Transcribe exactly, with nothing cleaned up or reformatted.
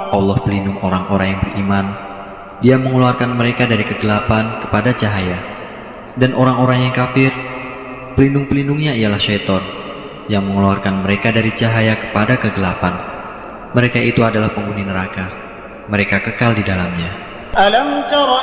Allah pelindung orang-orang yang beriman. Dia mengeluarkan mereka dari kegelapan kepada cahaya. Dan orang-orang yang kafir, pelindung-pelindungnya ialah syaitan, yang mengeluarkan mereka dari cahaya kepada kegelapan. Mereka itu adalah penghuni neraka. Mereka kekal di dalamnya. Alam tara